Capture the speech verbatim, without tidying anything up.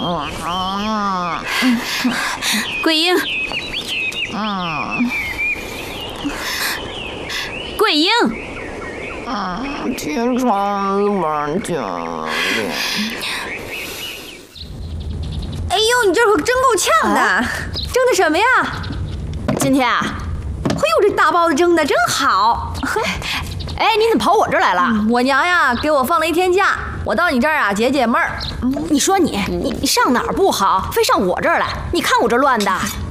桂英， 嗯， 桂英， 嗯，起床吧，教练。 哎呦，你这可真够呛的，啊、蒸的什么呀？ 今天啊， 哎呦，这大包子蒸的真好。 哎，你怎么跑我这儿来了？ 嗯、我娘呀给我放了一天假，我到你这儿啊解解闷儿。 你说你，你你上哪儿不好，非上我这儿来？你看我这乱的。